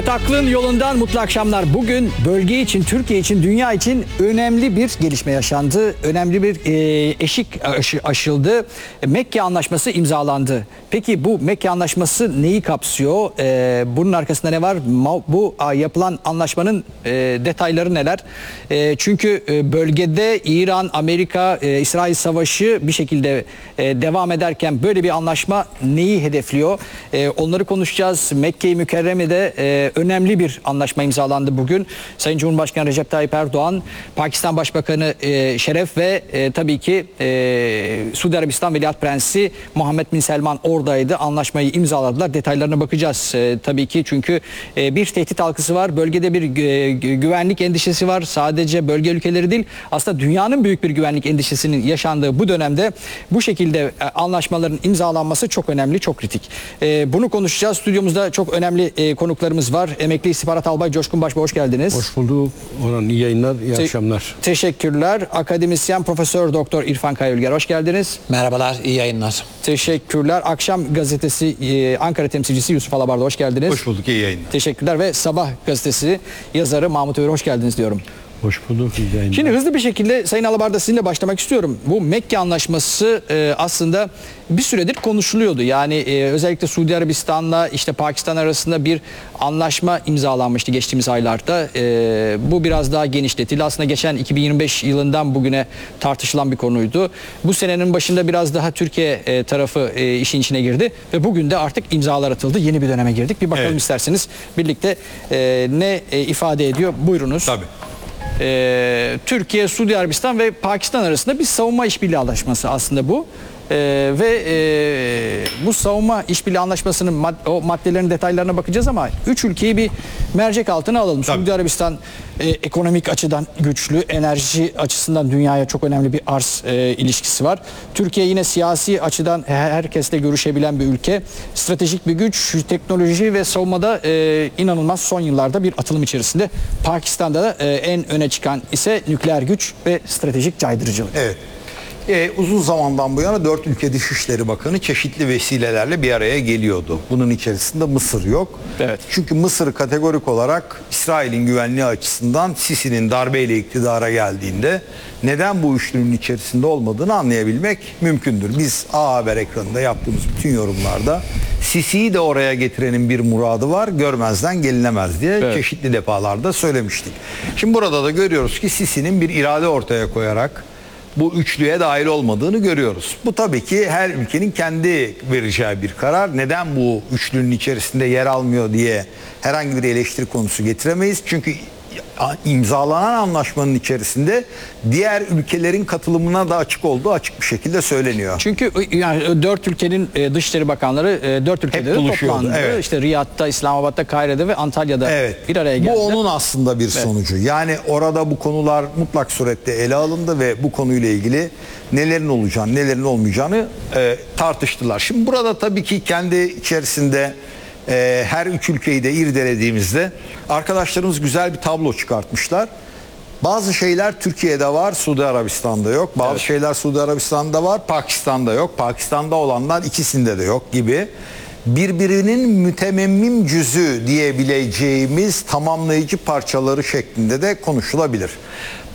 Evet, aklın yolundan mutlu akşamlar. Bugün bölge için, Türkiye için, dünya için önemli bir gelişme yaşandı. Önemli bir eşik aşıldı. Mekke Anlaşması imzalandı. Peki bu Mekke Anlaşması neyi kapsıyor? Bunun arkasında ne var? Bu yapılan anlaşmanın detayları neler? Çünkü bölgede İran, Amerika, İsrail savaşı bir şekilde devam ederken böyle bir anlaşma neyi hedefliyor? Onları konuşacağız. Mekke-i Mükerreme'de önemli bir anlaşma imzalandı bugün. Sayın Cumhurbaşkanı Recep Tayyip Erdoğan, Pakistan Başbakanı Şeref ve tabii ki Suudi Arabistan Veliaht Prensi Muhammed Bin Selman oradaydı. Anlaşmayı imzaladılar. Detaylarına bakacağız tabii ki. Çünkü bir tehdit halkası var. Bölgede bir güvenlik endişesi var. Sadece bölge ülkeleri değil, aslında dünyanın büyük bir güvenlik endişesinin yaşandığı bu dönemde bu şekilde anlaşmaların imzalanması çok önemli, çok kritik. Bunu konuşacağız. Stüdyomuzda çok önemli konuklarımız var. Emekli İstihbarat Albay Coşkun Başbuğ, hoş geldiniz. Hoş bulduk. Orhan, iyi yayınlar, iyi akşamlar. Teşekkürler. Akademisyen Profesör Doktor İrfan Kayülger, hoş geldiniz. Merhabalar, iyi yayınlar. Teşekkürler. Akşam Gazetesi Ankara temsilcisi Yusuf Alabar'da, hoş geldiniz. Hoş bulduk, iyi yayınlar. Teşekkürler ve Sabah Gazetesi yazarı Mahmut Övür, hoş geldiniz diyorum. Hoş bulduk, iyi yayınlar. Şimdi hızlı bir şekilde Sayın Alabar'da sizinle başlamak istiyorum. Bu Mekke Anlaşması aslında bir süredir konuşuluyordu. Yani özellikle Suudi Arabistan'la işte Pakistan arasında bir anlaşma imzalanmıştı geçtiğimiz aylarda. Bu biraz daha genişletildi. Aslında geçen 2025 yılından bugüne tartışılan bir konuydu. Bu senenin başında biraz daha Türkiye tarafı işin içine girdi ve bugün de artık imzalar atıldı. Yeni bir döneme girdik. Bir bakalım isterseniz birlikte ne ifade ediyor. Buyurunuz. Tabii. Türkiye, Suudi Arabistan ve Pakistan arasında bir savunma işbirliği anlaşması aslında bu. Bu savunma işbirliği anlaşmasının o maddelerin detaylarına bakacağız ama üç ülkeyi bir mercek altına alalım. Tabii. Suudi Arabistan ekonomik açıdan güçlü, enerji açısından dünyaya çok önemli bir arz ilişkisi var. Türkiye yine siyasi açıdan herkesle görüşebilen bir ülke. Stratejik bir güç, teknoloji ve savunmada inanılmaz son yıllarda bir atılım içerisinde. Pakistan'da da en öne çıkan ise nükleer güç ve stratejik caydırıcılık. Evet. Uzun zamandan bu yana 4 ülke Dışişleri Bakanı çeşitli vesilelerle bir araya geliyordu. Bunun içerisinde Mısır yok. Evet. Çünkü Mısır kategorik olarak İsrail'in güvenliği açısından Sisi'nin darbeyle iktidara geldiğinde neden bu üçlünün içerisinde olmadığını anlayabilmek mümkündür. Biz A Haber ekranında yaptığımız bütün yorumlarda Sisi'yi de oraya getirenin bir muradı var, görmezden gelinemez diye çeşitli defalarda söylemiştik. Şimdi burada da görüyoruz ki Sisi'nin bir irade ortaya koyarak bu üçlüye dahil olmadığını görüyoruz. Bu tabii ki her ülkenin kendi vereceği bir karar. Neden bu üçlünün içerisinde yer almıyor diye herhangi bir eleştiri konusu getiremeyiz. Çünkü imzalanan anlaşmanın içerisinde diğer ülkelerin katılımına da açık olduğu açık bir şekilde söyleniyor. Çünkü yani 4 ülkenin Dışişleri Bakanları 4 ülkede de toplandı. Evet. İşte Riyad'da, İslamabad'da, Kahire'de ve Antalya'da bir araya geldiler. Bu onun aslında bir sonucu. Yani orada bu konular mutlak surette ele alındı ve bu konuyla ilgili nelerin olacağını, nelerin olmayacağını tartıştılar. Şimdi burada tabii ki kendi içerisinde her üç ülkeyi de irdelediğimizde arkadaşlarımız güzel bir tablo çıkartmışlar. Bazı şeyler Türkiye'de var, Suudi Arabistan'da yok. Bazı şeyler Suudi Arabistan'da var, Pakistan'da yok. Pakistan'da olanlar ikisinde de yok gibi. Birbirinin mütememmim cüzü diyebileceğimiz tamamlayıcı parçaları şeklinde de konuşulabilir.